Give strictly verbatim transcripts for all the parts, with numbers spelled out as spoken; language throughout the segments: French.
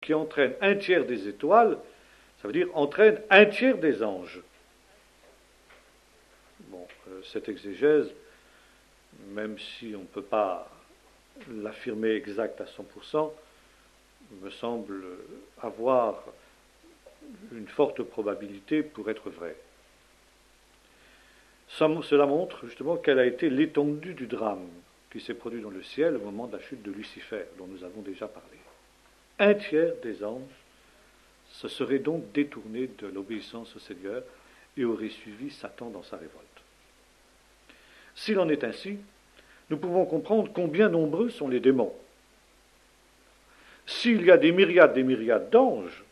qui entraîne un tiers des étoiles, ça veut dire entraîne un tiers des anges. Bon, euh, cette exégèse, même si on ne peut pas l'affirmer exact à cent pour cent, me semble avoir une forte probabilité pour être vraie. Cela montre justement quelle a été l'étendue du drame qui s'est produit dans le ciel au moment de la chute de Lucifer, dont nous avons déjà parlé. Un tiers des anges se seraient donc détournés de l'obéissance au Seigneur et auraient suivi Satan dans sa révolte. S'il en est ainsi, nous pouvons comprendre combien nombreux sont les démons. S'il y a des myriades des myriades d'anges,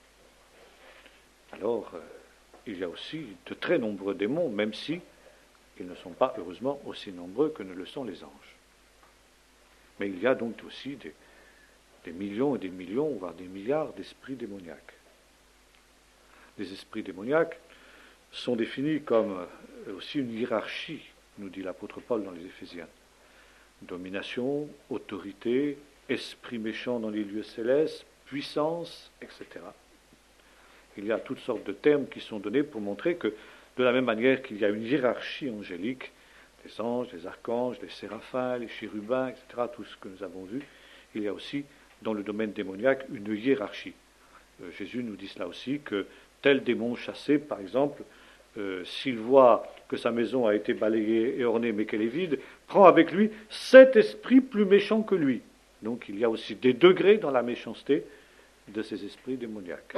alors euh, il y a aussi de très nombreux démons, même si ils ne sont pas, heureusement, aussi nombreux que ne le sont les anges. Mais il y a donc aussi des, des millions et des millions, voire des milliards d'esprits démoniaques. Les esprits démoniaques sont définis comme aussi une hiérarchie, nous dit l'apôtre Paul dans les Éphésiens. Domination, autorité, esprit méchant dans les lieux célestes, puissance, et cetera. Il y a toutes sortes de termes qui sont donnés pour montrer que, de la même manière qu'il y a une hiérarchie angélique, les anges, les archanges, les séraphins, les chérubins, et cetera, tout ce que nous avons vu, il y a aussi, dans le domaine démoniaque, une hiérarchie. Euh, Jésus nous dit cela aussi, que tel démon chassé, par exemple, euh, s'il voit que sa maison a été balayée et ornée, mais qu'elle est vide, prend avec lui sept esprits plus méchants que lui. Donc il y a aussi des degrés dans la méchanceté de ces esprits démoniaques.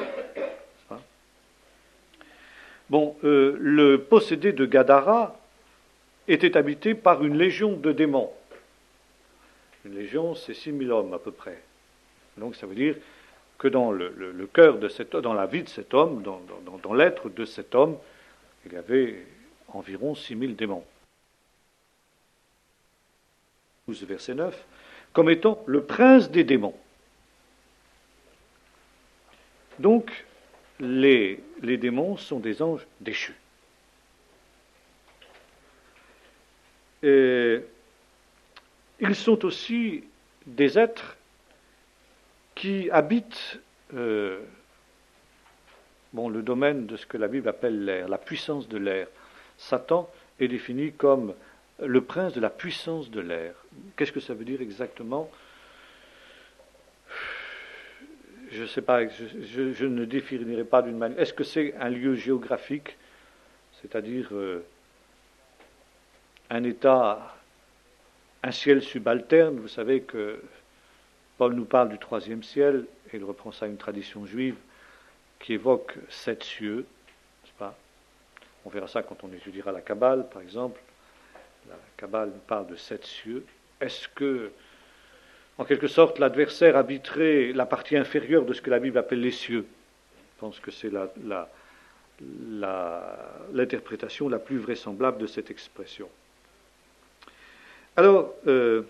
Bon, euh, le possédé de Gadara était habité par une légion de démons. Une légion, c'est six mille hommes à peu près. Donc ça veut dire que dans le, le, le cœur de cet homme, dans la vie de cet homme, dans, dans, dans l'être de cet homme, il y avait environ six mille démons. douze, verset neuf, comme étant le prince des démons. Donc, les, les démons sont des anges déchus. Et ils sont aussi des êtres qui habitent euh, bon, le domaine de ce que la Bible appelle l'air, la puissance de l'air. Satan est défini comme le prince de la puissance de l'air. Qu'est-ce que ça veut dire exactement ? Je ne sais pas, je, je, je ne définirai pas d'une manière. Est-ce que c'est un lieu géographique, c'est-à-dire euh, un état, un ciel subalterne? Vous savez que Paul nous parle du troisième ciel, et il reprend ça à une tradition juive qui évoque sept cieux, n'est-ce pas ? On verra ça quand on étudiera la Kabbale, par exemple. La Kabbale nous parle de sept cieux. Est-ce que, en quelque sorte, l'adversaire habiterait la partie inférieure de ce que la Bible appelle les cieux? Je pense que c'est la, la, la, l'interprétation la plus vraisemblable de cette expression. Alors, euh,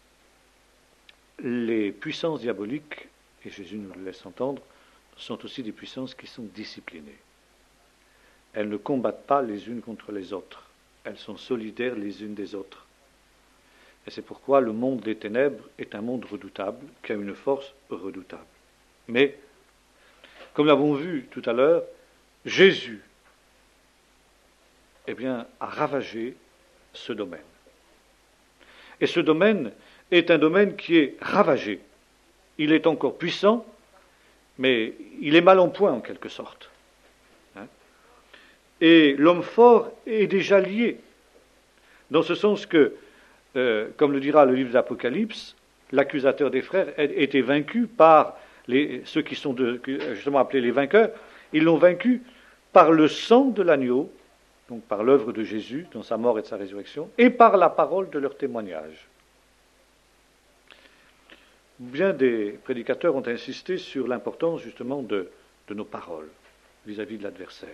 les puissances diaboliques, et Jésus nous le laisse entendre, sont aussi des puissances qui sont disciplinées. Elles ne combattent pas les unes contre les autres. Elles sont solidaires les unes des autres. Et c'est pourquoi le monde des ténèbres est un monde redoutable, qui a une force redoutable. Mais, comme nous l'avons vu tout à l'heure, Jésus eh bien, a ravagé ce domaine. Et ce domaine est un domaine qui est ravagé. Il est encore puissant, mais il est mal en point en quelque sorte. Hein? Et l'homme fort est déjà lié, dans ce sens que, euh, comme le dira le livre de l'Apocalypse, l'accusateur des frères a été vaincu par les, ceux qui sont de, justement appelés les vainqueurs. Ils l'ont vaincu par le sang de l'agneau, donc par l'œuvre de Jésus dans sa mort et de sa résurrection, et par la parole de leur témoignage. Bien des prédicateurs ont insisté sur l'importance justement de, de nos paroles vis-à-vis de l'adversaire.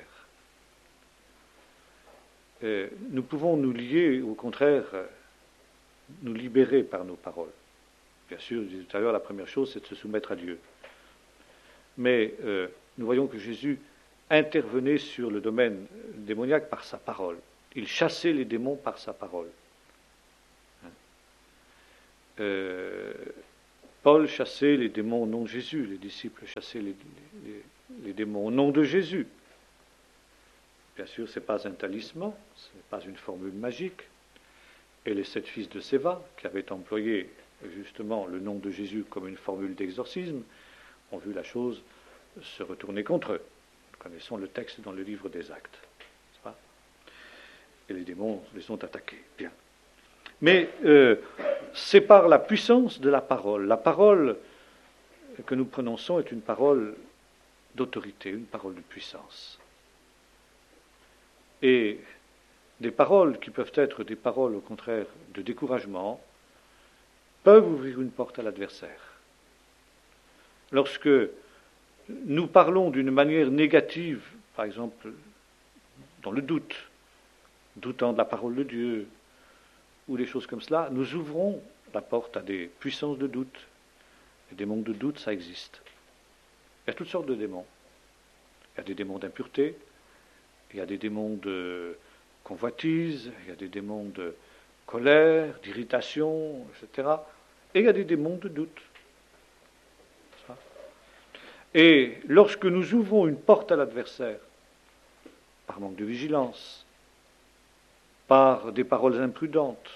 Et nous pouvons nous lier, au contraire, nous libérer par nos paroles. Bien sûr, je disais tout à l'heure, la première chose, c'est de se soumettre à Dieu. Mais euh, nous voyons que Jésus intervenait sur le domaine démoniaque par sa parole. Il chassait les démons par sa parole. Euh, Paul chassait les démons au nom de Jésus, les disciples chassaient les, les, les démons au nom de Jésus. Bien sûr, ce n'est pas un talisman, ce n'est pas une formule magique. Et les sept fils de Séva, qui avaient employé justement le nom de Jésus comme une formule d'exorcisme, ont vu la chose se retourner contre eux. Nous connaissons le texte dans le livre des Actes. N'est-ce pas ? Et les démons les ont attaqués. Bien. Mais euh, c'est par la puissance de la parole. La parole que nous prononçons est une parole d'autorité, une parole de puissance. Et des paroles qui peuvent être des paroles, au contraire, de découragement, peuvent ouvrir une porte à l'adversaire. Lorsque nous parlons d'une manière négative, par exemple, dans le doute, doutant de la parole de Dieu, ou des choses comme cela, nous ouvrons la porte à des puissances de doute. Les démons de doute, ça existe. Il y a toutes sortes de démons. Il y a des démons d'impureté, il y a des démons de convoitise, il y a des démons de colère, d'irritation, et cetera. Et il y a des démons de doute. Et lorsque nous ouvrons une porte à l'adversaire, par manque de vigilance, par des paroles imprudentes,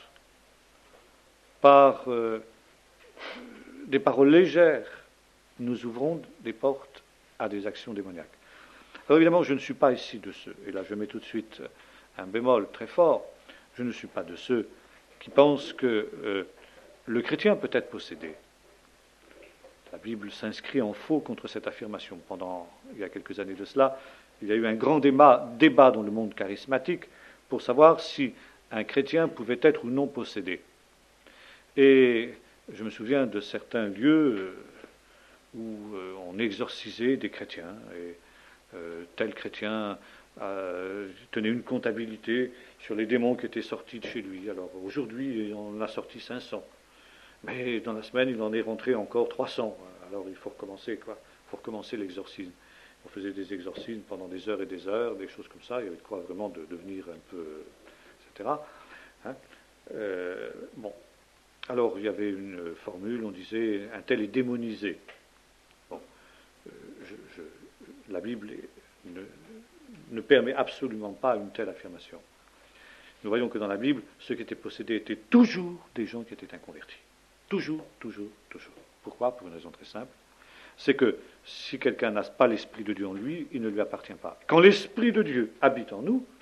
par euh, des paroles légères, nous ouvrons des portes à des actions démoniaques. Alors évidemment, je ne suis pas ici de ceux, et là je mets tout de suite un bémol très fort, je ne suis pas de ceux qui pensent que euh, le chrétien peut être possédé. La Bible s'inscrit en faux contre cette affirmation. Pendant, il y a quelques années de cela, il y a eu un grand débat, débat dans le monde charismatique pour savoir si un chrétien pouvait être ou non possédé. Et je me souviens de certains lieux où on exorcisait des chrétiens, et euh, tel chrétien euh, tenait une comptabilité sur les démons qui étaient sortis de chez lui. Alors aujourd'hui, on en a sorti cinq cents. Mais dans la semaine, il en est rentré encore trois cents. Alors il faut recommencer, quoi. Il faut recommencer l'exorcisme. On faisait des exorcismes pendant des heures et des heures, des choses comme ça. Il y avait de quoi vraiment de devenir un peu, et cetera. Hein euh, bon. Alors il y avait une formule, on disait un tel est démonisé. Bon. Euh, je, je, la Bible est, ne, ne permet absolument pas une telle affirmation. Nous voyons que dans la Bible, ceux qui étaient possédés étaient toujours des gens qui étaient inconvertis. Toujours, toujours, toujours. Pourquoi ? Pour une raison très simple. C'est que si quelqu'un n'a pas l'Esprit de Dieu en lui, il ne lui appartient pas. Quand l'Esprit de Dieu habite en nous,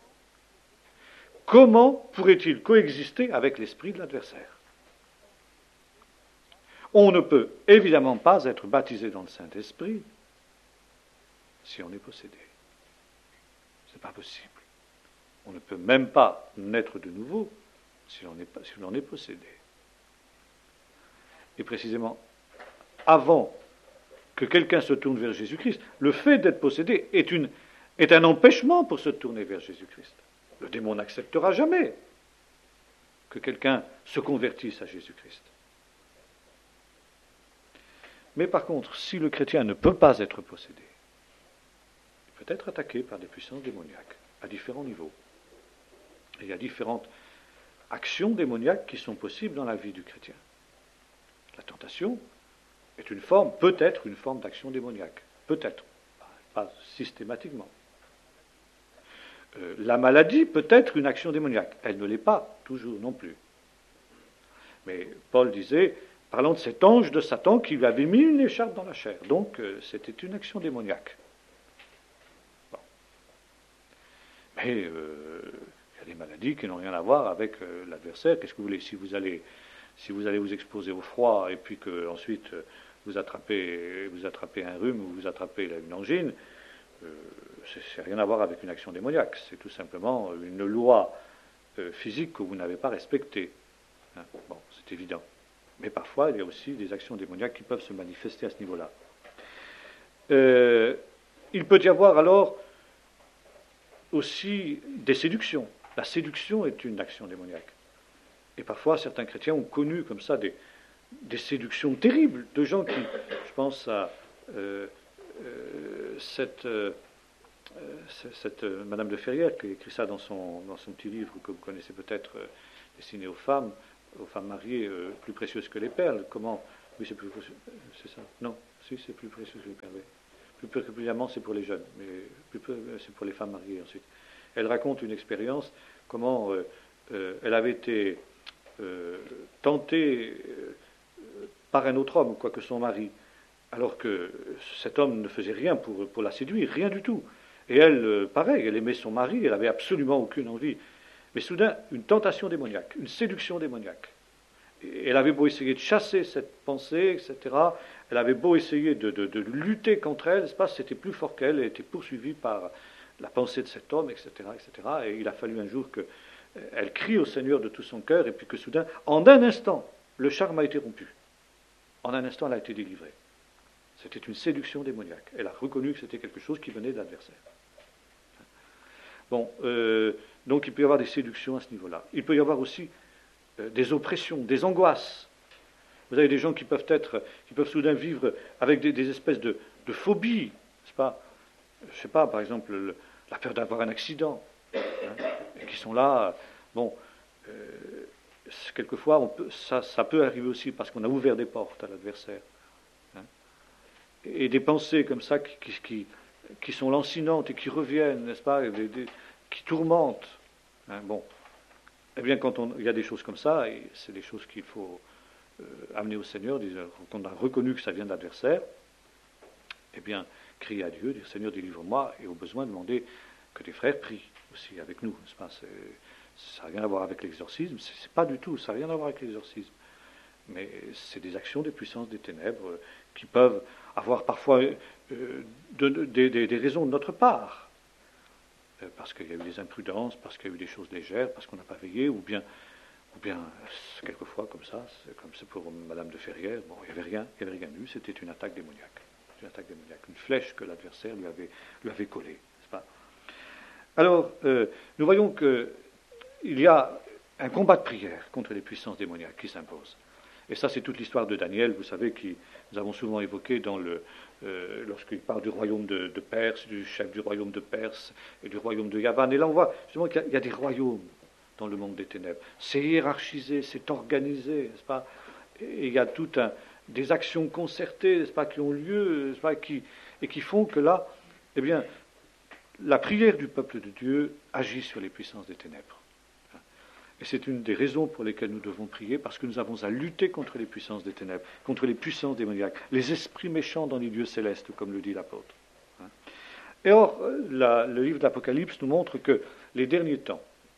comment pourrait-il coexister avec l'esprit de l'adversaire ? On ne peut évidemment pas être baptisé dans le Saint-Esprit si on est possédé. Ce n'est pas possible. On ne peut même pas naître de nouveau si l'on est, si l'on est possédé. Et précisément, avant que quelqu'un se tourne vers Jésus-Christ, le fait d'être possédé est, une, est un empêchement pour se tourner vers Jésus-Christ. Le démon n'acceptera jamais que quelqu'un se convertisse à Jésus-Christ. Mais par contre, si le chrétien ne peut pas être possédé, il peut être attaqué par des puissances démoniaques à différents niveaux. Et il y a différentes actions démoniaques qui sont possibles dans la vie du chrétien. La tentation est une forme, peut-être une forme d'action démoniaque. Peut-être, pas systématiquement. Euh, la maladie peut être une action démoniaque. Elle ne l'est pas toujours non plus. Mais Paul disait, parlant de cet ange de Satan qui lui avait mis une écharpe dans la chair. Donc, euh, c'était une action démoniaque. Bon. Mais euh, il y a des maladies qui n'ont rien à voir avec euh, l'adversaire. Qu'est-ce que vous voulez ? Si vous allez, si vous allez vous exposer au froid et puis que ensuite euh, vous attrapez, vous attrapez un rhume ou vous attrapez là, une angine, euh, c'est rien à voir avec une action démoniaque. C'est tout simplement une loi euh, physique que vous n'avez pas respectée. Hein, bon, c'est évident. Mais parfois, il y a aussi des actions démoniaques qui peuvent se manifester à ce niveau-là. Euh, il peut y avoir alors aussi des séductions. La séduction est une action démoniaque. Et parfois, certains chrétiens ont connu comme ça des, des séductions terribles de gens qui, je pense à euh, euh, cette, euh, cette euh, Madame de Ferrières qui a écrit ça dans son, dans son petit livre que vous connaissez peut-être, euh, destiné aux femmes, aux femmes mariées, euh, plus précieuses que les perles, comment Oui, c'est plus précieux. C'est ça. Non, si, c'est plus précieux que le Père. Oui. Plus particulièrement, c'est pour les jeunes, mais plus peu, c'est pour les femmes mariées ensuite. Elle raconte une expérience, comment euh, euh, elle avait été euh, tentée euh, par un autre homme, quoique son mari, alors que cet homme ne faisait rien pour, pour la séduire, rien du tout. Et elle, euh, pareil, elle aimait son mari, elle avait absolument aucune envie. Mais soudain, une tentation démoniaque, une séduction démoniaque. Et elle avait beau essayer de chasser cette pensée, et cetera. Elle avait beau essayer de, de, de lutter contre elle, n'est-ce pas, c'était plus fort qu'elle, elle était poursuivie par la pensée de cet homme, et cetera, et cetera. Et il a fallu un jour qu'elle crie au Seigneur de tout son cœur, et puis que soudain, en un instant, le charme a été rompu. En un instant, elle a été délivrée. C'était une séduction démoniaque. Elle a reconnu que c'était quelque chose qui venait de l'adversaire. Bon, euh, donc il peut y avoir des séductions à ce niveau-là. Il peut y avoir aussi euh, des oppressions, des angoisses. Vous avez des gens qui peuvent être, qui peuvent soudain vivre avec des, des espèces de, de phobies, n'est-ce pas? Je ne sais pas, par exemple, le, la peur d'avoir un accident, hein, et qui sont là. Bon, euh, quelquefois, on peut, ça, ça peut arriver aussi parce qu'on a ouvert des portes à l'adversaire. Hein, et des pensées comme ça qui, qui, qui, qui sont lancinantes et qui reviennent, n'est-ce pas, des, des, qui tourmentent. Hein, bon, eh bien, quand on, il y a des choses comme ça, et c'est des choses qu'il faut euh, amener au Seigneur, quand on a reconnu que ça vient de l'adversaire, eh bien, crier à Dieu, dire Seigneur, délivre-moi, et au besoin demander que des frères prient aussi avec nous, n'est-ce pas? C'est, ça n'a rien à voir avec l'exorcisme, c'est, c'est pas du tout, ça n'a rien à voir avec l'exorcisme. Mais c'est des actions des puissances des ténèbres euh, qui peuvent avoir parfois euh, de, de, de, de, des raisons de notre part. Euh, parce qu'il y a eu des imprudences, parce qu'il y a eu des choses légères, parce qu'on n'a pas veillé, ou bien, ou bien quelquefois comme ça, c'est comme c'est pour Madame de Ferrières, bon, il n'y avait rien, il n'y avait rien eu, c'était une attaque démoniaque. Une attaque démoniaque, une flèche que l'adversaire lui avait, lui avait collée, n'est-ce pas? Alors, euh, nous voyons qu'il y a un combat de prière contre les puissances démoniaques qui s'impose. Et ça, c'est toute l'histoire de Daniel, vous savez, qui nous avons souvent évoqué dans le, euh, lorsqu'il parle du royaume de, de Perse, du chef du royaume de Perse et du royaume de Yavan. Et là, on voit justement qu'il y a, il y a des royaumes dans le monde des ténèbres. C'est hiérarchisé, c'est organisé, n'est-ce pas? Et il y a tout un, des actions concertées, n'est-ce pas, qui ont lieu, n'est-ce pas, qui, et qui font que là, eh bien, la prière du peuple de Dieu agit sur les puissances des ténèbres. Et c'est une des raisons pour lesquelles nous devons prier, parce que nous avons à lutter contre les puissances des ténèbres, contre les puissances démoniaques, les esprits méchants dans les lieux célestes, comme le dit l'apôtre. Et or, la, le livre de l'Apocalypse nous montre que les derniers temps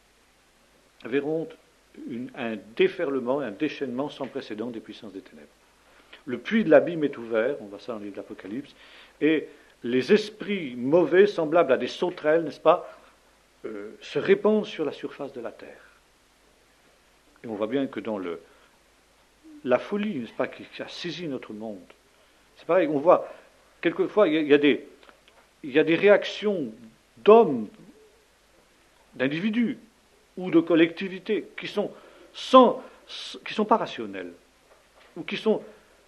verront une, un déferlement, un déchaînement sans précédent des puissances des ténèbres. Le puits de l'abîme est ouvert, on voit ça dans le livre de l'Apocalypse, et les esprits mauvais, semblables à des sauterelles, n'est-ce pas, euh, se répandent sur la surface de la terre. Et on voit bien que dans le, la folie, n'est-ce pas, qui, qui a saisi notre monde, c'est pareil, on voit, quelquefois, il y a, il y a, des, il y a des réactions d'hommes, d'individus, ou de collectivités, qui sont, sans, qui sont pas rationnelles, ou qui sont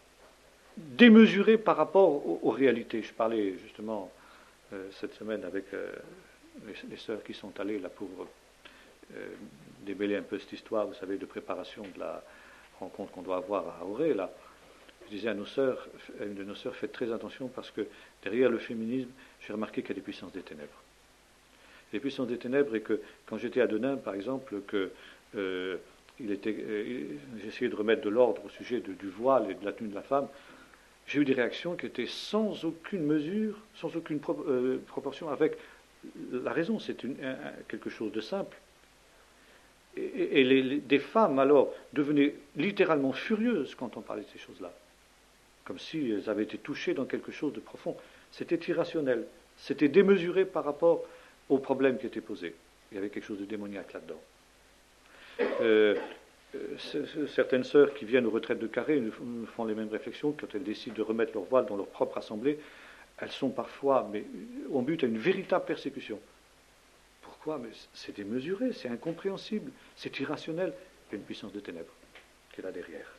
démesurées par rapport aux, aux réalités. Je parlais justement euh, cette semaine avec euh, les, les sœurs qui sont allées là pour euh, démêler un peu cette histoire, vous savez, de préparation de la rencontre qu'on doit avoir à Auré, là. Je disais à nos sœurs, à une de nos sœurs, faites très attention parce que derrière le féminisme, j'ai remarqué qu'il y a des puissances des ténèbres. Les puissances des ténèbres, et que quand j'étais à Denain, par exemple, que euh, il était, euh, j'essayais de remettre de l'ordre au sujet de, du voile et de la tenue de la femme, j'ai eu des réactions qui étaient sans aucune mesure, sans aucune pro, euh, proportion avec la raison. C'est une, un, quelque chose de simple. Et, et les, les, des femmes, alors, devenaient littéralement furieuses quand on parlait de ces choses-là. Comme si elles avaient été touchées dans quelque chose de profond. C'était irrationnel. C'était démesuré par rapport aux problèmes qui étaient posés. Il y avait quelque chose de démoniaque là-dedans. Euh, euh, certaines sœurs qui viennent aux retraites de Carré nous font les mêmes réflexions quand elles décident de remettre leur voile dans leur propre assemblée. Elles sont parfois, mais on bute à une véritable persécution. Pourquoi? Mais c'est démesuré, c'est incompréhensible, c'est irrationnel. Il y a une puissance de ténèbres qui est là derrière.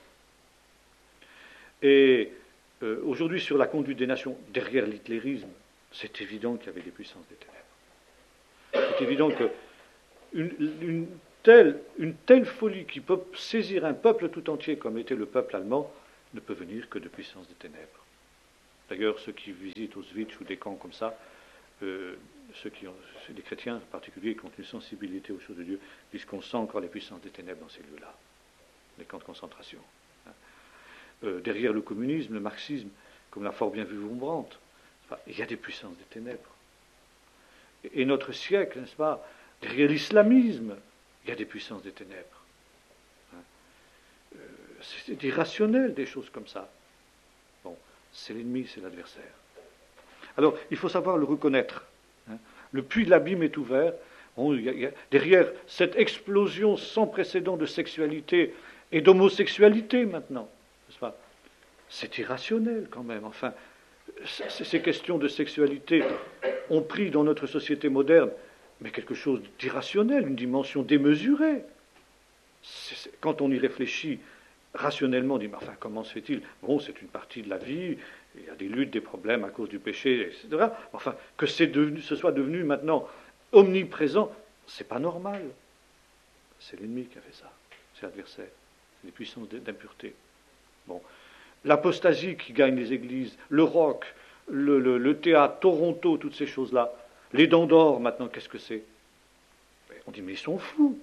Et euh, aujourd'hui, sur la conduite des nations, derrière l'hitlérisme, c'est évident qu'il y avait des puissances des ténèbres. C'est évident que une, une, telle, une telle folie qui peut saisir un peuple tout entier, comme était le peuple allemand, ne peut venir que de puissance des ténèbres. D'ailleurs, ceux qui visitent Auschwitz ou des camps comme ça, euh, ceux qui ont, les chrétiens en particulier, qui ont une sensibilité aux choses de Dieu, disent qu'on sent encore les puissances des ténèbres dans ces lieux-là, les camps de concentration. Hein. Euh, derrière le communisme, le marxisme, comme l'a fort bien vu Wurmbrandt, enfin, il y a des puissances des ténèbres. Et, et notre siècle, n'est-ce pas, derrière l'islamisme, il y a des puissances des ténèbres. Hein. Euh, c'est irrationnel, des choses comme ça. Bon, c'est l'ennemi, c'est l'adversaire. Alors, il faut savoir le reconnaître. Hein. Le puits de l'abîme est ouvert. On, y a, y a, derrière cette explosion sans précédent de sexualité et d'homosexualité maintenant, n'est-ce pas, c'est irrationnel quand même. Enfin, ces questions de sexualité ont pris dans notre société moderne, mais quelque chose d'irrationnel, une dimension démesurée. C'est, c'est, quand on y réfléchit rationnellement, on dit, mais enfin, comment se fait-il? Bon, c'est une partie de la vie, il y a des luttes, des problèmes à cause du péché, et cetera. Enfin, que c'est devenu, ce soit devenu maintenant omniprésent, c'est pas normal. C'est l'ennemi qui a fait ça, c'est l'adversaire, c'est les puissances d'impureté. Bon, l'apostasie qui gagne les églises, le rock, le, le, le théâtre, Toronto, toutes ces choses-là, les dents d'or, maintenant, qu'est-ce que c'est? On dit, mais ils sont fous.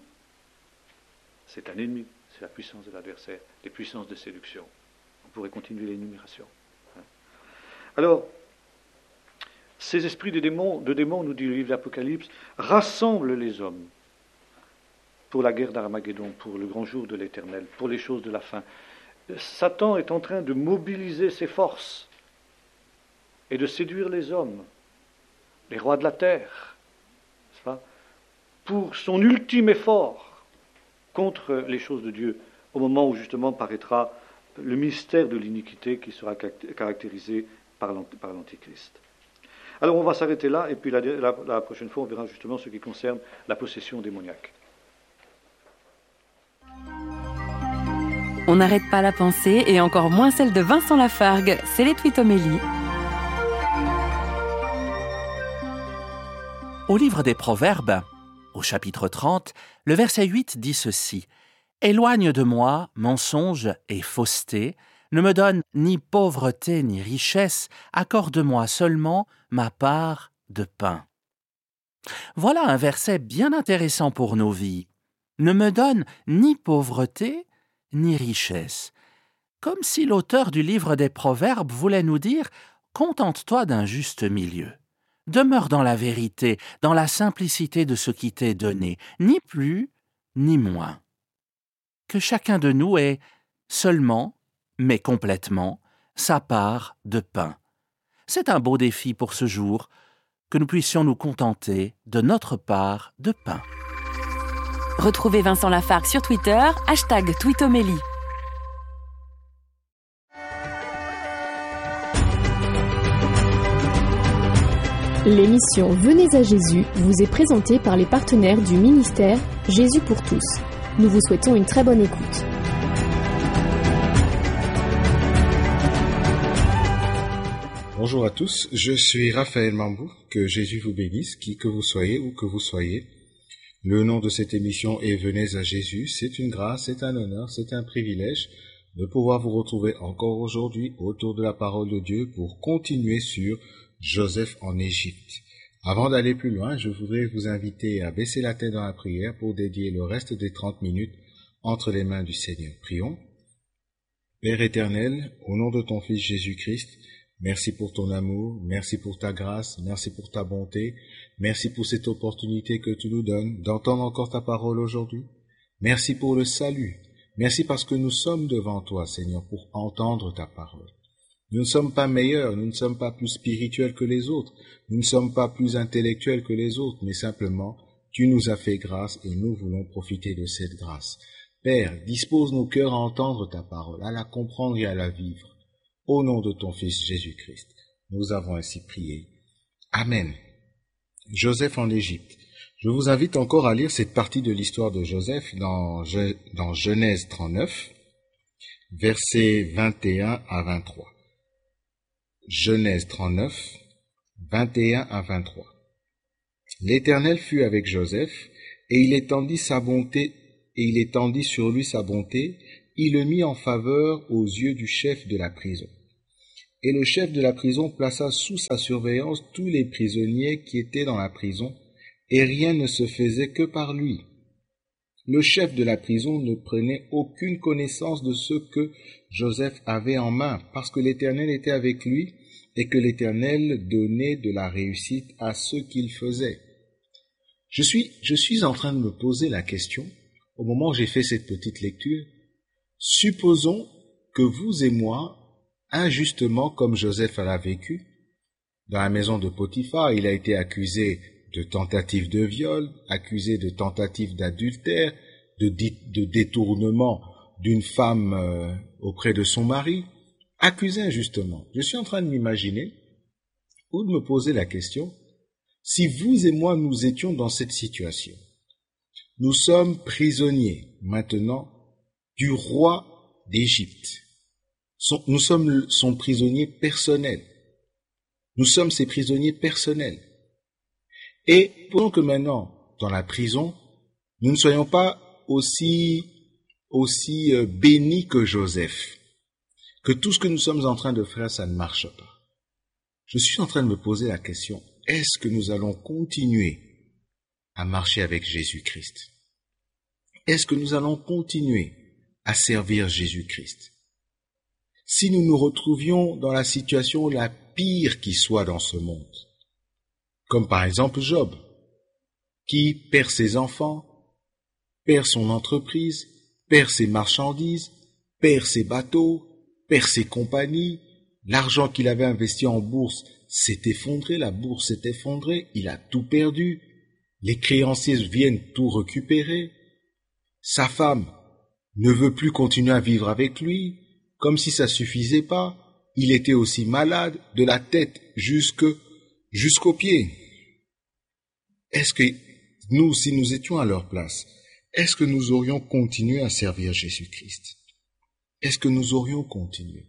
C'est un ennemi, c'est la puissance de l'adversaire, les puissances de séduction. On pourrait continuer l'énumération. Alors, ces esprits de démons, de démons, nous dit le livre d'Apocalypse, rassemblent les hommes pour la guerre d'Armageddon, pour le grand jour de l'Éternel, pour les choses de la fin. Satan est en train de mobiliser ses forces et de séduire les hommes, les rois de la terre, n'est-ce pas, pour son ultime effort contre les choses de Dieu, au moment où justement paraîtra le mystère de l'iniquité qui sera caractérisé par l'Antichrist. Alors on va s'arrêter là, et puis la, la, la prochaine fois on verra justement ce qui concerne la possession démoniaque. On n'arrête pas la pensée, et encore moins celle de Vincent Lafargue, c'est les Twitomélie. Au livre des Proverbes, au chapitre trente, le verset huit dit ceci: « Éloigne de moi mensonge et fausseté, ne me donne ni pauvreté ni richesse, accorde-moi seulement ma part de pain. » Voilà un verset bien intéressant pour nos vies. Ne me donne ni pauvreté ni richesse. Comme si l'auteur du livre des Proverbes voulait nous dire « Contente-toi d'un juste milieu. Demeure dans la vérité, dans la simplicité de ce qui t'est donné, ni plus ni moins. » Que chacun de nous ait seulement, mais complètement, sa part de pain. C'est un beau défi pour ce jour, que nous puissions nous contenter de notre part de pain. Retrouvez Vincent Lafargue sur Twitter, hashtag Twitomélie. L'émission Venez à Jésus vous est présentée par les partenaires du ministère Jésus pour tous. Nous vous souhaitons une très bonne écoute. Bonjour à tous, je suis Raphaël Mambou, que Jésus vous bénisse, qui que vous soyez ou que vous soyez. Le nom de cette émission est Venez à Jésus, c'est une grâce, c'est un honneur, c'est un privilège de pouvoir vous retrouver encore aujourd'hui autour de la parole de Dieu pour continuer sur Joseph en Égypte. Avant d'aller plus loin, je voudrais vous inviter à baisser la tête dans la prière pour dédier le reste des trente minutes entre les mains du Seigneur. Prions. Père éternel, au nom de ton Fils Jésus-Christ, merci pour ton amour, merci pour ta grâce, merci pour ta bonté, merci pour cette opportunité que tu nous donnes d'entendre encore ta parole aujourd'hui. Merci pour le salut, merci parce que nous sommes devant toi, Seigneur, pour entendre ta parole. Nous ne sommes pas meilleurs, nous ne sommes pas plus spirituels que les autres, nous ne sommes pas plus intellectuels que les autres, mais simplement, tu nous as fait grâce et nous voulons profiter de cette grâce. Père, dispose nos cœurs à entendre ta parole, à la comprendre et à la vivre. Au nom de ton Fils Jésus-Christ, nous avons ainsi prié. Amen. Joseph en Égypte. Je vous invite encore à lire cette partie de l'histoire de Joseph dans, dans Genèse trente-neuf, versets vingt et un à vingt-trois. Genèse trente-neuf, vingt et un à vingt-trois. L'Éternel fut avec Joseph, et il étendit sa bonté, et il étendit sur lui sa bonté, il le mit en faveur aux yeux du chef de la prison. Et le chef de la prison plaça sous sa surveillance tous les prisonniers qui étaient dans la prison, et rien ne se faisait que par lui. Le chef de la prison ne prenait aucune connaissance de ce que Joseph avait en main, parce que l'Éternel était avec lui, et que l'Éternel donnait de la réussite à ce qu'il faisait. Je suis, je suis en train de me poser la question, au moment où j'ai fait cette petite lecture, supposons que vous et moi, injustement comme Joseph l'a vécu, dans la maison de Potiphar, il a été accusé de tentative de viol, accusé de tentative d'adultère, de, de détournement d'une femme euh, auprès de son mari, accusé injustement. Je suis en train de m'imaginer ou de me poser la question, si vous et moi nous étions dans cette situation, nous sommes prisonniers maintenant du roi d'Égypte. Son, nous sommes son prisonnier personnel. Nous sommes ses prisonniers personnels. Et pendant que maintenant, dans la prison, nous ne soyons pas aussi, aussi euh, bénis que Joseph, que tout ce que nous sommes en train de faire, ça ne marche pas. Je suis en train de me poser la question, est-ce que nous allons continuer à marcher avec Jésus-Christ? Est-ce que nous allons continuer à servir Jésus-Christ? Si nous nous retrouvions dans la situation la pire qui soit dans ce monde, comme par exemple Job, qui perd ses enfants, perd son entreprise, perd ses marchandises, perd ses bateaux, perd ses compagnies, l'argent qu'il avait investi en bourse s'est effondré, la bourse s'est effondrée, il a tout perdu, les créanciers viennent tout récupérer, sa femme ne veut plus continuer à vivre avec lui, comme si ça suffisait pas, il était aussi malade de la tête jusque, jusqu'aux pieds. Est-ce que nous, si nous étions à leur place, est-ce que nous aurions continué à servir Jésus-Christ? Est-ce que nous aurions continué?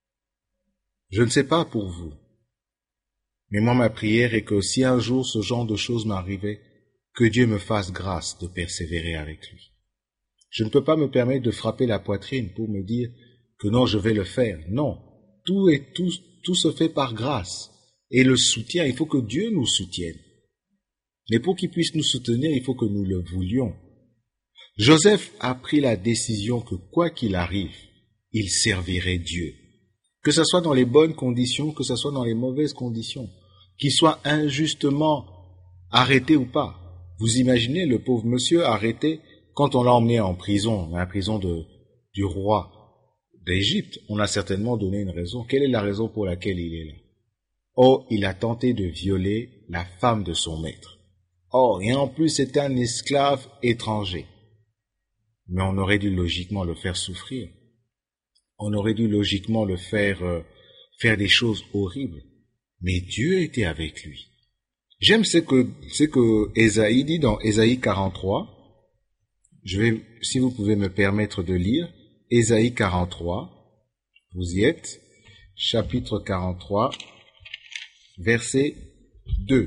Je ne sais pas pour vous, mais moi ma prière est que si un jour ce genre de choses m'arrivait, que Dieu me fasse grâce de persévérer avec lui. Je ne peux pas me permettre de frapper la poitrine pour me dire que non, je vais le faire. Non, tout est tout, tout se fait par grâce. Et le soutien, il faut que Dieu nous soutienne. Mais pour qu'il puisse nous soutenir, il faut que nous le voulions. Joseph a pris la décision que quoi qu'il arrive, il servirait Dieu. Que ce soit dans les bonnes conditions, que ce soit dans les mauvaises conditions, qu'il soit injustement arrêté ou pas. Vous imaginez le pauvre monsieur arrêté quand on l'a emmené en prison, dans la prison de, du roi d'Égypte. On a certainement donné une raison. Quelle est la raison pour laquelle il est là? Oh, il a tenté de violer la femme de son maître. Oh, et en plus c'est un esclave étranger. Mais on aurait dû logiquement le faire souffrir. On aurait dû logiquement le faire euh, faire des choses horribles. Mais Dieu était avec lui. J'aime ce que, ce que Ésaïe dit dans Ésaïe quarante-trois. Je vais, si vous pouvez me permettre de lire, Ésaïe quarante-trois, vous y êtes, chapitre quarante-trois, verset deux.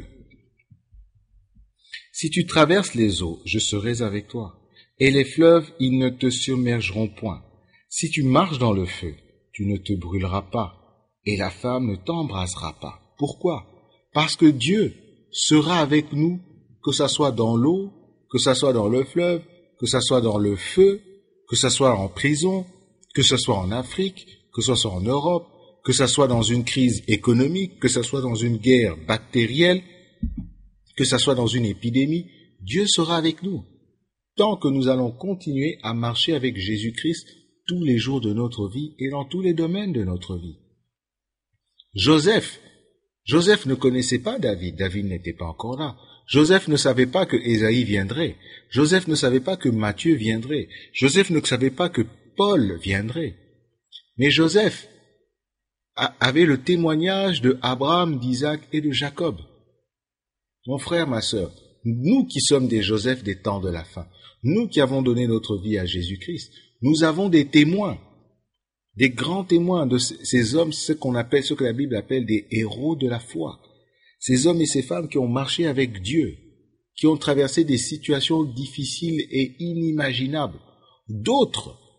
Si tu traverses les eaux, je serai avec toi, et les fleuves, ils ne te submergeront point. Si tu marches dans le feu, tu ne te brûleras pas, et la femme ne t'embrasera pas. Pourquoi? Parce que Dieu sera avec nous, que ça soit dans l'eau, que ça soit dans le fleuve, que ça soit dans le feu, que ça soit en prison, que ce soit en Afrique, que ce soit en Europe, que ça soit dans une crise économique, que ça soit dans une guerre bactérienne, que ça soit dans une épidémie, Dieu sera avec nous. Tant que nous allons continuer à marcher avec Jésus-Christ tous les jours de notre vie et dans tous les domaines de notre vie. Joseph, Joseph ne connaissait pas David, David n'était pas encore là. Joseph ne savait pas que Ésaïe viendrait. Joseph ne savait pas que Matthieu viendrait. Joseph ne savait pas que Paul viendrait. Mais Joseph avait le témoignage de Abraham, d'Isaac et de Jacob. Mon frère, ma sœur, nous qui sommes des Joseph des temps de la fin, nous qui avons donné notre vie à Jésus-Christ, nous avons des témoins, des grands témoins de ces hommes, ce qu'on appelle, ce que la Bible appelle des héros de la foi. Ces hommes et ces femmes qui ont marché avec Dieu, qui ont traversé des situations difficiles et inimaginables. D'autres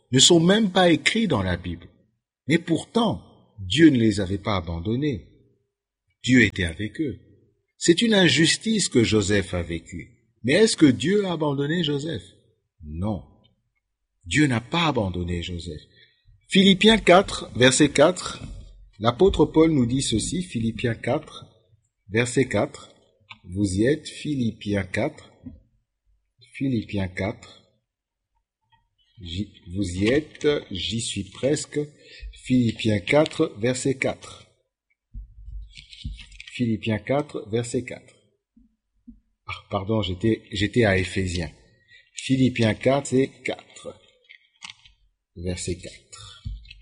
ne sont même pas écrits dans la Bible. Mais pourtant, Dieu ne les avait pas abandonnés. Dieu était avec eux. C'est une injustice que Joseph a vécue. Mais est-ce que Dieu a abandonné Joseph? Non. Dieu n'a pas abandonné Joseph. Philippiens quatre, verset quatre, l'apôtre Paul nous dit ceci, Philippiens quatre, verset quatre, vous y êtes, Philippiens quatre, Philippiens quatre, J, vous y êtes, j'y suis presque, Philippiens quatre, verset quatre. Philippiens quatre, verset quatre. Ah, pardon, j'étais, j'étais à Éphésiens. Philippiens quatre, c'est quatre. Verset quatre.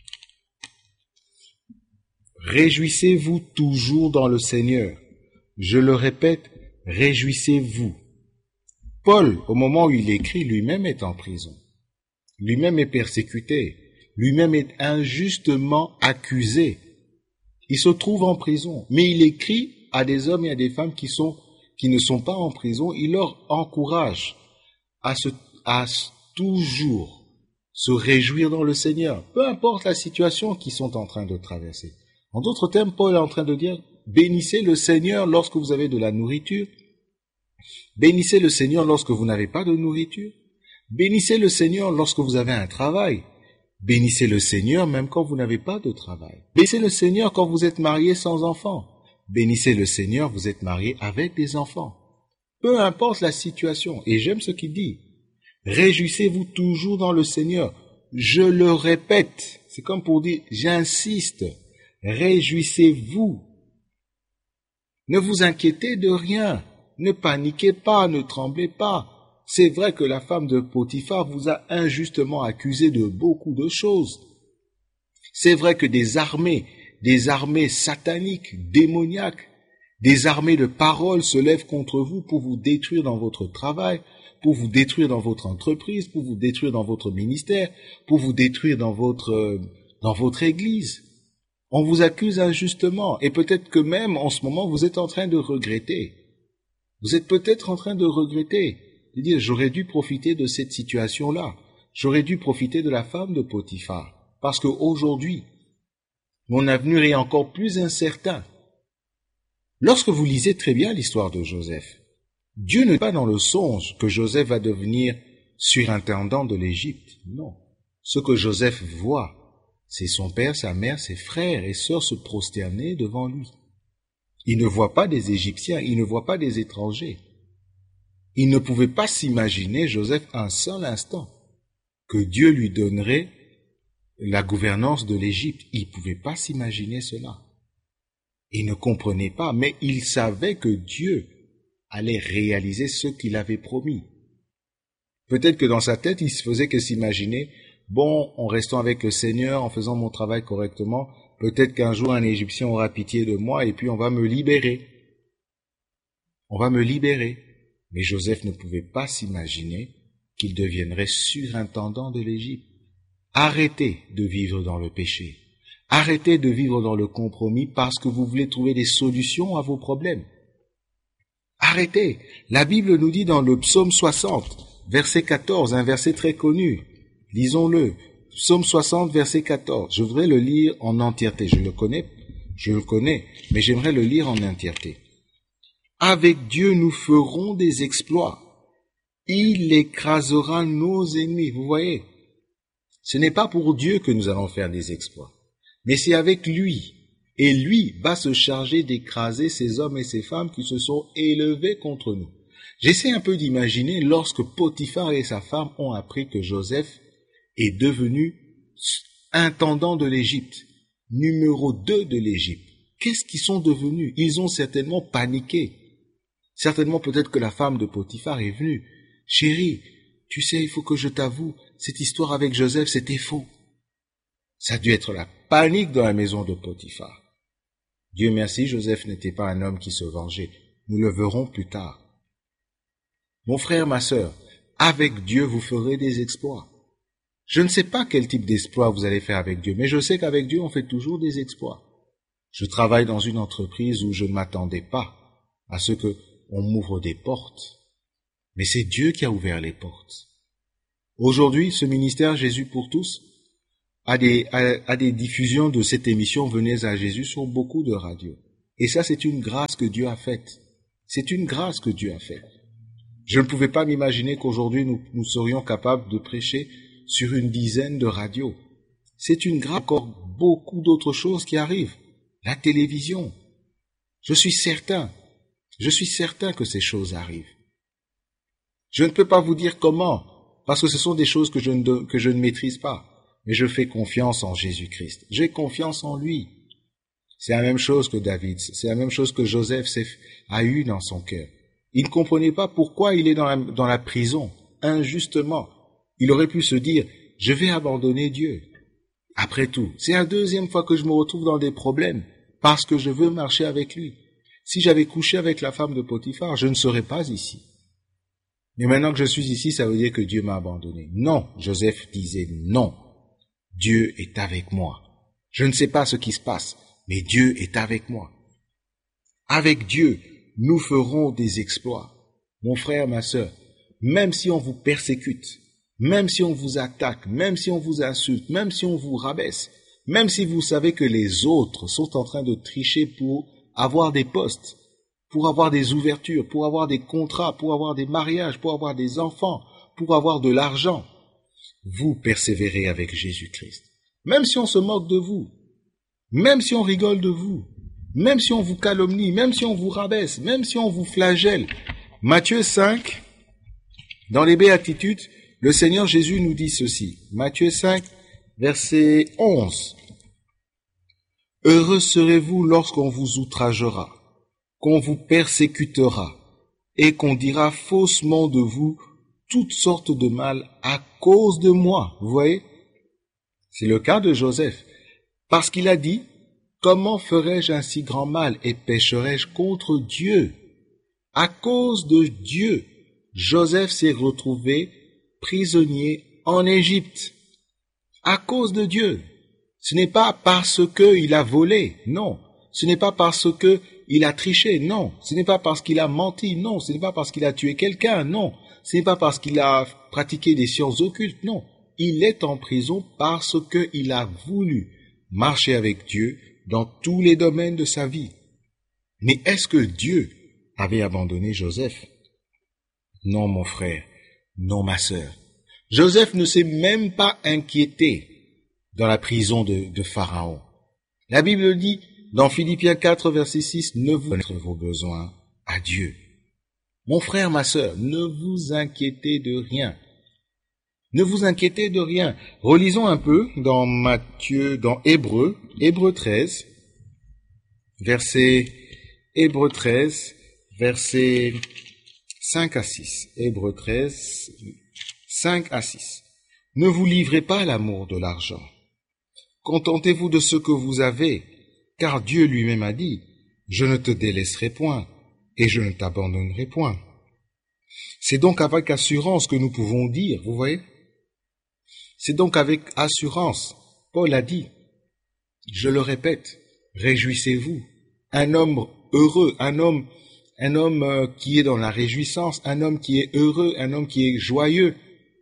Réjouissez-vous toujours dans le Seigneur. Je le répète, réjouissez-vous. Paul, au moment où il écrit, lui-même est en prison. Lui-même est persécuté. Lui-même est injustement accusé. Il se trouve en prison. Mais il écrit à des hommes et à des femmes qui sont, qui ne sont pas en prison. Il leur encourage à se, à toujours se réjouir dans le Seigneur. Peu importe la situation qu'ils sont en train de traverser. En d'autres termes, Paul est en train de dire, bénissez le Seigneur lorsque vous avez de la nourriture. Bénissez le Seigneur lorsque vous n'avez pas de nourriture. Bénissez le Seigneur lorsque vous avez un travail. Bénissez le Seigneur même quand vous n'avez pas de travail. Bénissez le Seigneur quand vous êtes marié sans enfants. Bénissez le Seigneur, vous êtes marié avec des enfants. Peu importe la situation, et j'aime ce qu'il dit. Réjouissez-vous toujours dans le Seigneur. Je le répète, c'est comme pour dire, j'insiste, réjouissez-vous. Ne vous inquiétez de rien, ne paniquez pas, ne tremblez pas. C'est vrai que la femme de Potiphar vous a injustement accusé de beaucoup de choses. C'est vrai que des armées, des armées sataniques, démoniaques, des armées de paroles se lèvent contre vous pour vous détruire dans votre travail, pour vous détruire dans votre entreprise, pour vous détruire dans votre ministère, pour vous détruire dans votre, dans votre église. On vous accuse injustement et peut-être que même en ce moment vous êtes en train de regretter. Vous êtes peut-être en train de regretter. De dire, j'aurais dû profiter de cette situation-là. J'aurais dû profiter de la femme de Potiphar. Parce qu'aujourd'hui, mon avenir est encore plus incertain. Lorsque vous lisez très bien l'histoire de Joseph, Dieu n'est pas dans le songe que Joseph va devenir surintendant de l'Égypte. Non. Ce que Joseph voit, c'est son père, sa mère, ses frères et sœurs se prosterner devant lui. Il ne voit pas des Égyptiens, il ne voit pas des étrangers. Il ne pouvait pas s'imaginer, Joseph, un seul instant, que Dieu lui donnerait la gouvernance de l'Égypte. Il ne pouvait pas s'imaginer cela. Il ne comprenait pas, mais il savait que Dieu allait réaliser ce qu'il avait promis. Peut-être que dans sa tête, il se faisait que s'imaginer, bon, en restant avec le Seigneur, en faisant mon travail correctement, peut-être qu'un jour un Égyptien aura pitié de moi et puis on va me libérer. On va me libérer. Mais Joseph ne pouvait pas s'imaginer qu'il deviendrait surintendant de l'Égypte. Arrêtez de vivre dans le péché. Arrêtez de vivre dans le compromis parce que vous voulez trouver des solutions à vos problèmes. Arrêtez. La Bible nous dit dans le psaume soixante, verset quatorze, un verset très connu. Lisons-le. Psaume soixante, verset quatorze. Je voudrais le lire en entièreté. Je le connais, je le connais, mais j'aimerais le lire en entièreté. Avec Dieu, nous ferons des exploits. Il écrasera nos ennemis. Vous voyez, ce n'est pas pour Dieu que nous allons faire des exploits, mais c'est avec lui. Et lui va se charger d'écraser ces hommes et ces femmes qui se sont élevés contre nous. J'essaie un peu d'imaginer lorsque Potiphar et sa femme ont appris que Joseph est devenu intendant de l'Égypte, numéro deux de l'Égypte. Qu'est-ce qu'ils sont devenus? Ils ont certainement paniqué. Certainement peut-être que la femme de Potiphar est venue. Chérie, tu sais, il faut que je t'avoue, cette histoire avec Joseph, c'était faux. Ça a dû être la panique dans la maison de Potiphar. Dieu merci, Joseph n'était pas un homme qui se vengeait. Nous le verrons plus tard. Mon frère, ma sœur, avec Dieu, vous ferez des exploits. Je ne sais pas quel type d'exploit vous allez faire avec Dieu, mais je sais qu'avec Dieu, on fait toujours des exploits. Je travaille dans une entreprise où je ne m'attendais pas à ce que on m'ouvre des portes. Mais c'est Dieu qui a ouvert les portes. Aujourd'hui, ce ministère Jésus pour tous a des, a, a des diffusions de cette émission Venez à Jésus sur beaucoup de radios. Et ça, c'est une grâce que Dieu a faite. C'est une grâce que Dieu a faite. Je ne pouvais pas m'imaginer qu'aujourd'hui nous, nous serions capables de prêcher sur une dizaine de radios. C'est une grâce, encore beaucoup d'autres choses qui arrivent. La télévision. Je suis certain, je suis certain que ces choses arrivent. Je ne peux pas vous dire comment, parce que ce sont des choses que je ne, que je ne maîtrise pas. Mais je fais confiance en Jésus-Christ. J'ai confiance en lui. C'est la même chose que David, c'est la même chose que Joseph a eu dans son cœur. Il ne comprenait pas pourquoi il est dans la, dans la prison, injustement. Il aurait pu se dire, je vais abandonner Dieu. Après tout, c'est la deuxième fois que je me retrouve dans des problèmes, parce que je veux marcher avec lui. Si j'avais couché avec la femme de Potiphar, je ne serais pas ici. Mais maintenant que je suis ici, ça veut dire que Dieu m'a abandonné. Non, Joseph disait non. Dieu est avec moi. Je ne sais pas ce qui se passe, mais Dieu est avec moi. Avec Dieu, nous ferons des exploits. Mon frère, ma sœur, même si on vous persécute, même si on vous attaque, même si on vous insulte, même si on vous rabaisse, même si vous savez que les autres sont en train de tricher pour avoir des postes, pour avoir des ouvertures, pour avoir des contrats, pour avoir des mariages, pour avoir des enfants, pour avoir de l'argent, vous persévérez avec Jésus-Christ. Même si on se moque de vous, même si on rigole de vous, même si on vous calomnie, même si on vous rabaisse, même si on vous flagelle. Matthieu cinq, dans les Béatitudes, le Seigneur Jésus nous dit ceci. Matthieu cinq, verset onze. Heureux serez-vous lorsqu'on vous outragera, qu'on vous persécutera, et qu'on dira faussement de vous toutes sortes de mal à cause de moi. Vous voyez? C'est le cas de Joseph. Parce qu'il a dit, comment ferais-je un si grand mal et pécherais-je contre Dieu? À cause de Dieu, Joseph s'est retrouvé prisonnier en Égypte. À cause de Dieu. Ce n'est pas parce qu'il a volé, non. Ce n'est pas parce qu'il a triché, non. Ce n'est pas parce qu'il a menti, non. Ce n'est pas parce qu'il a tué quelqu'un, non. Ce n'est pas parce qu'il a pratiqué des sciences occultes, non. Il est en prison parce qu'il a voulu marcher avec Dieu dans tous les domaines de sa vie. Mais est-ce que Dieu avait abandonné Joseph? Non, mon frère, non, ma sœur. Joseph ne s'est même pas inquiété dans la prison de, de Pharaon. La Bible dit, dans Philippiens quatre, verset six, ne vous connaissez vos besoins à Dieu. Mon frère, ma sœur, ne vous inquiétez de rien. Ne vous inquiétez de rien. Relisons un peu dans Matthieu, dans Hébreux, Hébreux treize, verset, Hébreux treize, verset cinq à six. Hébreux treize, cinq à six. Ne vous livrez pas à l'amour de l'argent. Contentez-vous de ce que vous avez, car Dieu lui-même a dit, je ne te délaisserai point, et je ne t'abandonnerai point. C'est donc avec assurance que nous pouvons dire, vous voyez? C'est donc avec assurance, Paul a dit, je le répète, réjouissez-vous. Un homme heureux, un homme, un homme qui est dans la réjouissance, un homme qui est heureux, un homme qui est joyeux,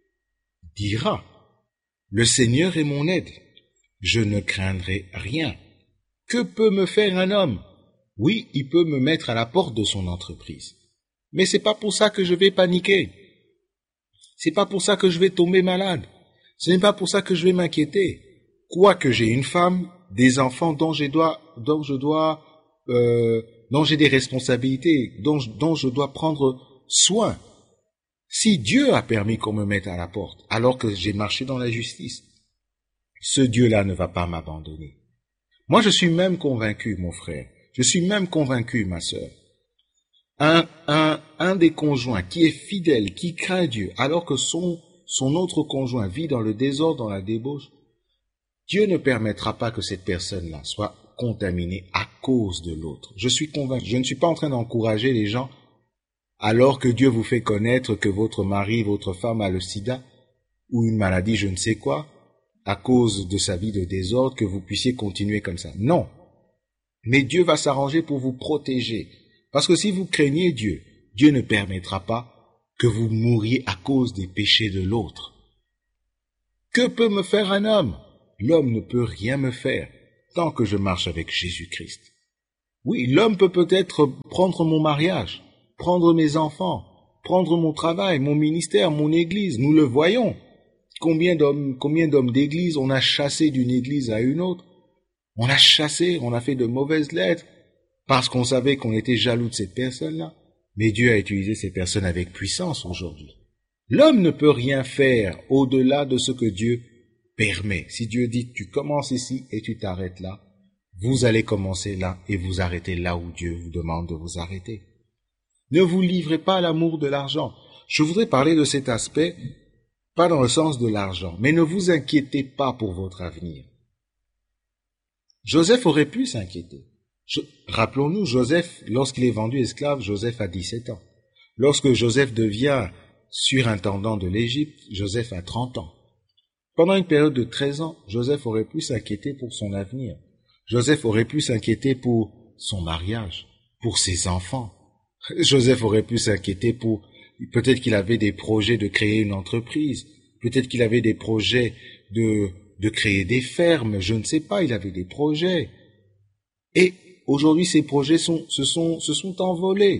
dira, le Seigneur est mon aide, je ne craindrai rien. Que peut me faire un homme? Oui, il peut me mettre à la porte de son entreprise. Mais c'est pas pour ça que je vais paniquer. C'est pas pour ça que je vais tomber malade. Ce n'est pas pour ça que je vais m'inquiéter. Quoique j'ai une femme, des enfants dont je dois, dont je dois, euh, dont j'ai des responsabilités, dont, dont je dois prendre soin. Si Dieu a permis qu'on me mette à la porte, alors que j'ai marché dans la justice, ce Dieu-là ne va pas m'abandonner. Moi, je suis même convaincu, mon frère, je suis même convaincu, ma sœur, un, un, un des conjoints qui est fidèle, qui craint Dieu, alors que son, son autre conjoint vit dans le désordre, dans la débauche, Dieu ne permettra pas que cette personne-là soit contaminée à cause de l'autre. Je suis convaincu, je ne suis pas en train d'encourager les gens alors que Dieu vous fait connaître que votre mari, votre femme a le sida ou une maladie, je ne sais quoi, à cause de sa vie de désordre, que vous puissiez continuer comme ça. Non. Mais Dieu va s'arranger pour vous protéger. Parce que si vous craignez Dieu, Dieu ne permettra pas que vous mouriez à cause des péchés de l'autre. Que peut me faire un homme? L'homme ne peut rien me faire tant que je marche avec Jésus-Christ. Oui, l'homme peut peut-être prendre mon mariage, prendre mes enfants, prendre mon travail, mon ministère, mon église. Nous le voyons. Combien d'hommes, combien d'hommes d'église on a chassé d'une église à une autre? On a chassé, on a fait de mauvaises lettres parce qu'on savait qu'on était jaloux de cette personne-là. Mais Dieu a utilisé ces personnes avec puissance aujourd'hui. L'homme ne peut rien faire au-delà de ce que Dieu permet. Si Dieu dit tu commences ici et tu t'arrêtes là, vous allez commencer là et vous arrêtez là où Dieu vous demande de vous arrêter. Ne vous livrez pas à l'amour de l'argent. Je voudrais parler de cet aspect, pas dans le sens de l'argent, mais ne vous inquiétez pas pour votre avenir. Joseph aurait pu s'inquiéter. Je, rappelons-nous, Joseph, lorsqu'il est vendu esclave, Joseph a dix-sept ans. Lorsque Joseph devient surintendant de l'Égypte, Joseph a trente ans. Pendant une période de treize ans, Joseph aurait pu s'inquiéter pour son avenir. Joseph aurait pu s'inquiéter pour son mariage, pour ses enfants. Joseph aurait pu s'inquiéter pour... Peut-être qu'il avait des projets de créer une entreprise. Peut-être qu'il avait des projets de, de créer des fermes. Je ne sais pas, il avait des projets. Et aujourd'hui, ces projets sont, se, sont, se sont envolés.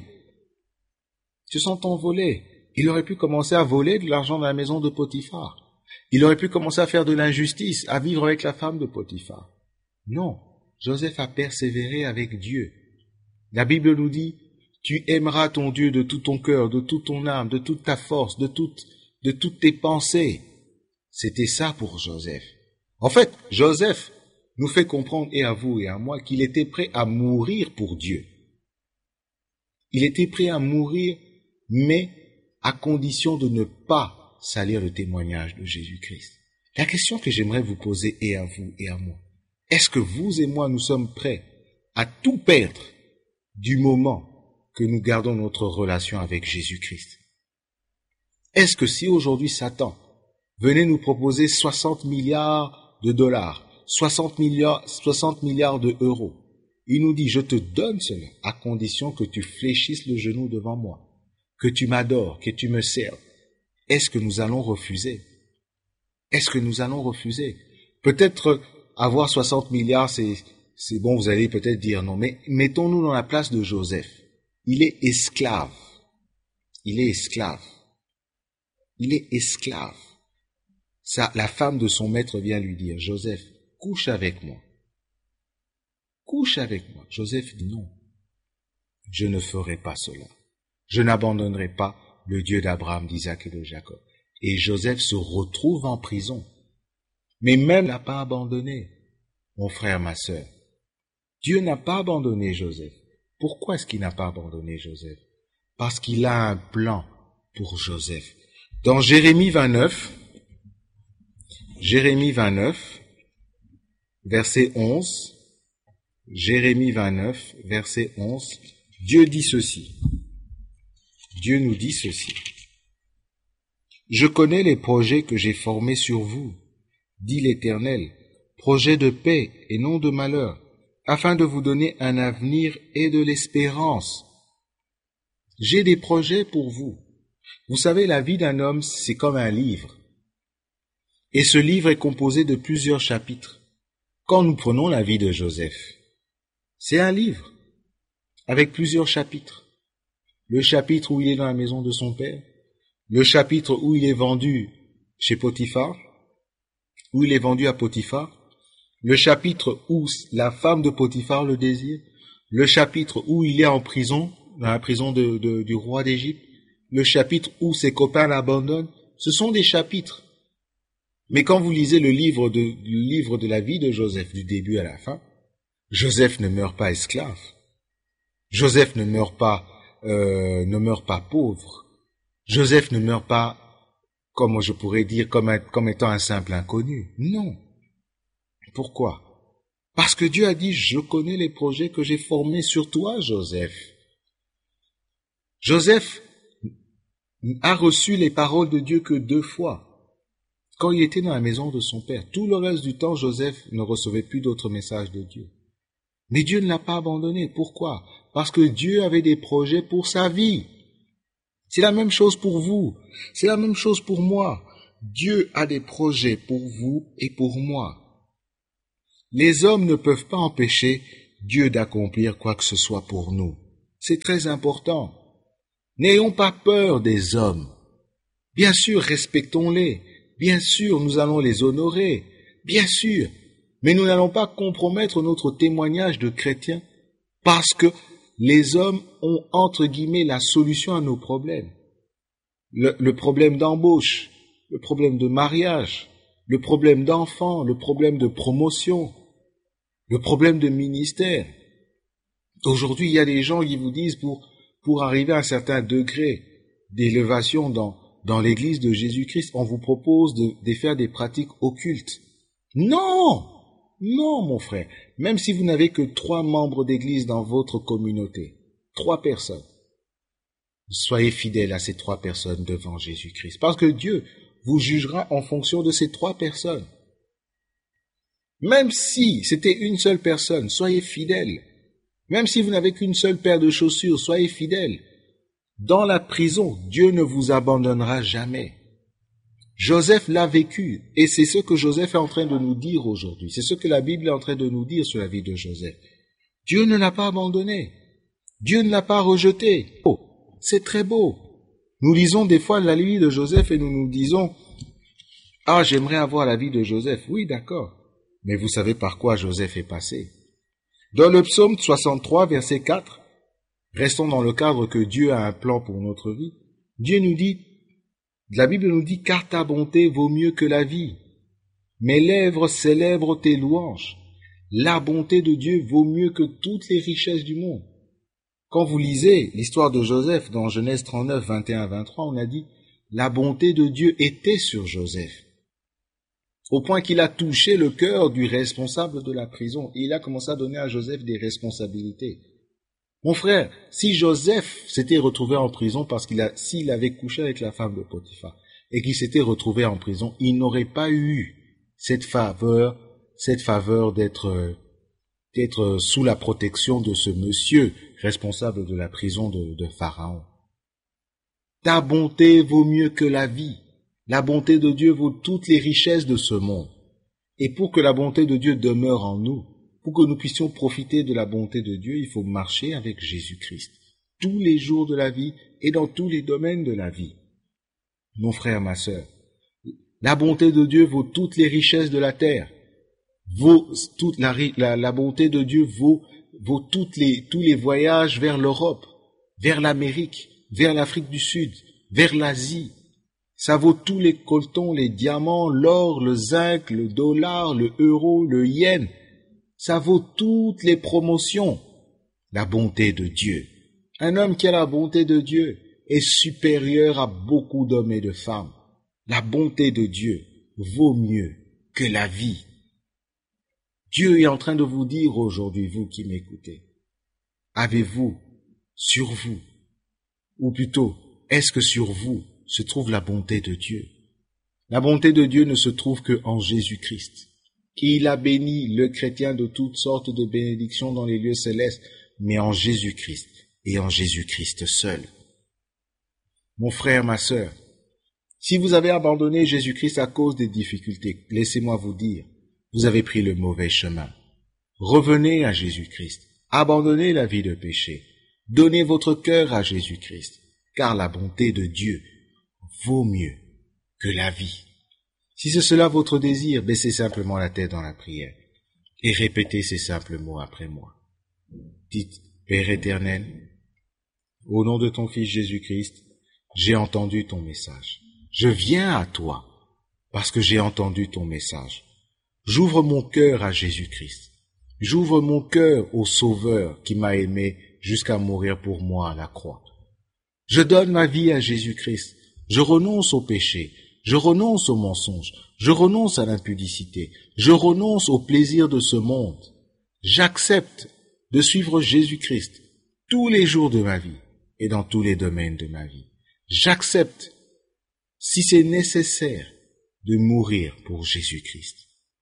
Se sont envolés. Il aurait pu commencer à voler de l'argent de la maison de Potiphar. Il aurait pu commencer à faire de l'injustice, à vivre avec la femme de Potiphar. Non, Joseph a persévéré avec Dieu. La Bible nous dit, tu aimeras ton Dieu de tout ton cœur, de toute ton âme, de toute ta force, de toutes, de toutes tes pensées. C'était ça pour Joseph. En fait, Joseph nous fait comprendre, et à vous et à moi, qu'il était prêt à mourir pour Dieu. Il était prêt à mourir, mais à condition de ne pas salir le témoignage de Jésus-Christ. La question que j'aimerais vous poser, et à vous et à moi, est-ce que vous et moi, nous sommes prêts à tout perdre du moment que nous gardons notre relation avec Jésus-Christ? Est-ce que si aujourd'hui Satan venait nous proposer soixante milliards de dollars, soixante milliards, soixante milliards de euros, il nous dit, je te donne cela à condition que tu fléchisses le genou devant moi, que tu m'adores, que tu me serves. Est-ce que nous allons refuser? Est-ce que nous allons refuser? Peut-être avoir soixante milliards, c'est, c'est bon, vous allez peut-être dire non, mais mettons-nous dans la place de Joseph. Il est esclave. Il est esclave. Il est esclave. Ça, la femme de son maître vient lui dire, Joseph, couche avec moi. Couche avec moi. Joseph dit non. Je ne ferai pas cela. Je n'abandonnerai pas le Dieu d'Abraham, d'Isaac et de Jacob. Et Joseph se retrouve en prison. Mais même n'a pas abandonné, mon frère, ma sœur. Dieu n'a pas abandonné Joseph. Pourquoi est-ce qu'il n'a pas abandonné Joseph? Parce qu'il a un plan pour Joseph. Dans Jérémie vingt-neuf, Jérémie vingt-neuf, verset onze, Jérémie vingt-neuf, verset onze, Dieu dit ceci. Dieu nous dit ceci. Je connais les projets que j'ai formés sur vous, dit l'Éternel, projets de paix et non de malheur, afin de vous donner un avenir et de l'espérance. J'ai des projets pour vous. Vous savez, la vie d'un homme, c'est comme un livre. Et ce livre est composé de plusieurs chapitres. Quand nous prenons la vie de Joseph, c'est un livre avec plusieurs chapitres. Le chapitre où il est dans la maison de son père, le chapitre où il est vendu chez Potiphar, où il est vendu à Potiphar, le chapitre où la femme de Potiphar le désire, le chapitre où il est en prison, dans la prison de, de, du roi d'Égypte, le chapitre où ses copains l'abandonnent, ce sont des chapitres. Mais quand vous lisez le livre de, le livre de la vie de Joseph du début à la fin, Joseph ne meurt pas esclave. Joseph ne meurt pas, euh, ne meurt pas pauvre. Joseph ne meurt pas, comme je pourrais dire, comme, un, comme étant un simple inconnu. Non. Pourquoi? Parce que Dieu a dit, je connais les projets que j'ai formés sur toi, Joseph. Joseph a reçu les paroles de Dieu que deux fois. Quand il était dans la maison de son père, tout le reste du temps, Joseph ne recevait plus d'autres messages de Dieu. Mais Dieu ne l'a pas abandonné. Pourquoi? Parce que Dieu avait des projets pour sa vie. C'est la même chose pour vous. C'est la même chose pour moi. Dieu a des projets pour vous et pour moi. Les hommes ne peuvent pas empêcher Dieu d'accomplir quoi que ce soit pour nous. C'est très important. N'ayons pas peur des hommes. Bien sûr, respectons-les. Bien sûr, nous allons les honorer. Bien sûr. Mais nous n'allons pas compromettre notre témoignage de chrétien parce que les hommes ont, entre guillemets, la solution à nos problèmes. Le, le problème d'embauche, le problème de mariage, le problème d'enfants, le problème de promotion, le problème de ministère. Aujourd'hui, il y a des gens qui vous disent pour, pour arriver à un certain degré d'élévation dans, dans l'église de Jésus-Christ, on vous propose de, de faire des pratiques occultes. Non! Non, mon frère. Même si vous n'avez que trois membres d'église dans votre communauté, trois personnes, soyez fidèles à ces trois personnes devant Jésus-Christ. Parce que Dieu vous jugera en fonction de ces trois personnes. Même si c'était une seule personne, soyez fidèles. Même si vous n'avez qu'une seule paire de chaussures, soyez fidèles. Dans la prison, Dieu ne vous abandonnera jamais. Joseph l'a vécu, et c'est ce que Joseph est en train de nous dire aujourd'hui. C'est ce que la Bible est en train de nous dire sur la vie de Joseph. Dieu ne l'a pas abandonné. Dieu ne l'a pas rejeté. Oh, c'est très beau. Nous lisons des fois la vie de Joseph et nous nous disons « Ah, j'aimerais avoir la vie de Joseph. » Oui, d'accord. Mais vous savez par quoi Joseph est passé. Dans le psaume soixante-trois, verset quatre, restons dans le cadre que Dieu a un plan pour notre vie. Dieu nous dit, la Bible nous dit, car ta bonté vaut mieux que la vie. Mes lèvres célèbrent tes louanges. La bonté de Dieu vaut mieux que toutes les richesses du monde. Quand vous lisez l'histoire de Joseph dans Genèse trente-neuf, vingt et un à vingt-trois, on a dit, la bonté de Dieu était sur Joseph. Au point qu'il a touché le cœur du responsable de la prison. Et il a commencé à donner à Joseph des responsabilités. Mon frère, si Joseph s'était retrouvé en prison parce qu'il a, s'il avait couché avec la femme de Potiphar et qu'il s'était retrouvé en prison, il n'aurait pas eu cette faveur, cette faveur d'être, d'être sous la protection de ce monsieur responsable de la prison de, de Pharaon. Ta bonté vaut mieux que la vie. La bonté de Dieu vaut toutes les richesses de ce monde. Et pour que la bonté de Dieu demeure en nous, pour que nous puissions profiter de la bonté de Dieu, il faut marcher avec Jésus-Christ, tous les jours de la vie et dans tous les domaines de la vie. Mon frère, ma sœur, la bonté de Dieu vaut toutes les richesses de la terre, vaut toute la, la, la bonté de Dieu vaut, vaut toutes les, tous les voyages vers l'Europe, vers l'Amérique, vers l'Afrique du Sud, vers l'Asie. Ça vaut tous les coltons, les diamants, l'or, le zinc, le dollar, le euro, le yen. Ça vaut toutes les promotions. La bonté de Dieu. Un homme qui a la bonté de Dieu est supérieur à beaucoup d'hommes et de femmes. La bonté de Dieu vaut mieux que la vie. Dieu est en train de vous dire aujourd'hui, vous qui m'écoutez, avez-vous sur vous, ou plutôt, est-ce que sur vous se trouve la bonté de Dieu? La bonté de Dieu ne se trouve que en Jésus-Christ. Il a béni le chrétien de toutes sortes de bénédictions dans les lieux célestes, mais en Jésus-Christ et en Jésus-Christ seul. Mon frère, ma sœur, si vous avez abandonné Jésus-Christ à cause des difficultés, laissez-moi vous dire, vous avez pris le mauvais chemin. Revenez à Jésus-Christ, abandonnez la vie de péché, donnez votre cœur à Jésus-Christ, car la bonté de Dieu vaut mieux que la vie. Si c'est cela votre désir, baissez simplement la tête dans la prière et répétez ces simples mots après moi. Dites, Père éternel, au nom de ton Fils Jésus-Christ, j'ai entendu ton message. Je viens à toi parce que j'ai entendu ton message. J'ouvre mon cœur à Jésus-Christ. J'ouvre mon cœur au Sauveur qui m'a aimé jusqu'à mourir pour moi à la croix. Je donne ma vie à Jésus-Christ. Je renonce au péché. Je renonce au mensonge, je renonce à l'impudicité, je renonce au plaisir de ce monde. J'accepte de suivre Jésus-Christ tous les jours de ma vie et dans tous les domaines de ma vie. J'accepte, si c'est nécessaire, de mourir pour Jésus-Christ.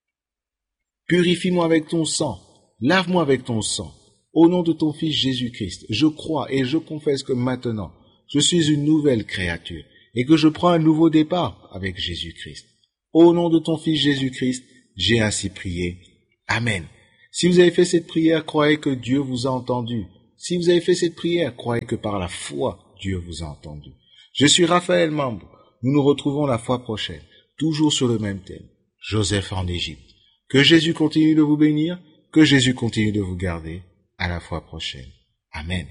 Purifie-moi avec ton sang, lave-moi avec ton sang. Au nom de ton Fils Jésus-Christ, je crois et je confesse que maintenant, je suis une nouvelle créature. et que je prends un nouveau départ avec Jésus-Christ. Au nom de ton Fils Jésus-Christ, j'ai ainsi prié. Amen. Si vous avez fait cette prière, croyez que Dieu vous a entendu. Si vous avez fait cette prière, croyez que par la foi, Dieu vous a entendu. Je suis Raphaël Mambou. Nous nous retrouvons la fois prochaine, toujours sur le même thème, Joseph en Égypte. Que Jésus continue de vous bénir, que Jésus continue de vous garder. À la fois prochaine. Amen.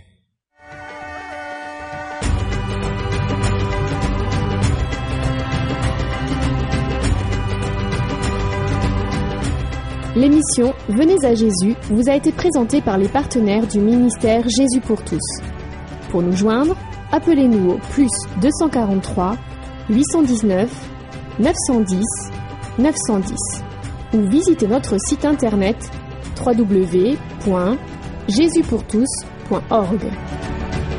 L'émission Venez à Jésus vous a été présentée par les partenaires du ministère Jésus pour tous. Pour nous joindre, appelez-nous au plus deux cent quarante-trois, huit cent dix-neuf, neuf cent dix, neuf cent dix ou visitez notre site internet w w w point jésus pour tous point org.